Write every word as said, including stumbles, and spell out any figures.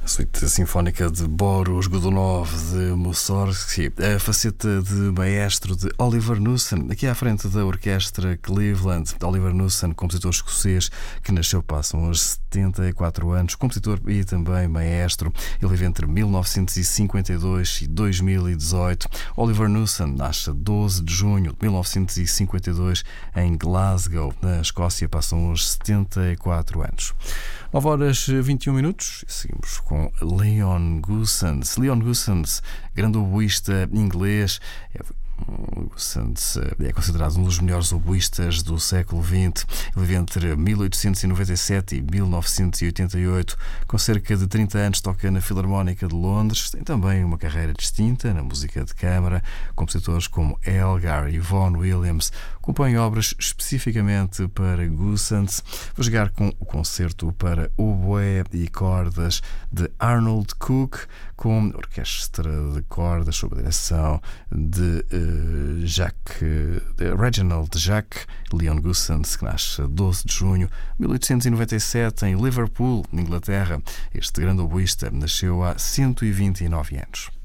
A suíte sinfónica de Boris Godunov de Mussorgsky, a faceta de maestro de Oliver Knussen, aqui à frente da orquestra Cleveland. Oliver Knussen, compositor escocês que nasceu, passam hoje setenta e quatro anos, compositor e também maestro. Ele vive entre mil novecentos e cinquenta e dois e dois mil e dezoito. Oliver Knussen nasce a doze de junho de mil novecentos e cinquenta e dois em Glasgow, na Escócia, passam hoje setenta e quatro anos. nove horas e vinte e um minutos, seguimos com Leon Goossens. Leon Goossens, grande oboísta inglês, é Goossens é considerado um dos melhores oboístas do século vinte. Ele vive entre mil oitocentos e noventa e sete e mil novecentos e oitenta e oito. Com cerca de trinta anos toca na Filarmónica de Londres. Tem também uma carreira distinta na música de câmara. Compositores como Elgar e Vaughan Williams compõem obras especificamente para Goossens. Vou jogar com o concerto para oboé e cordas de Arnold Cook, com orquestra de cordas sob a direção de uh, Jacques, de Reginald Jacques. Leon Goossens, que nasce a doze de junho de mil oitocentos e noventa e sete em Liverpool, Inglaterra. Este grande oboísta nasceu há cento e vinte e nove anos.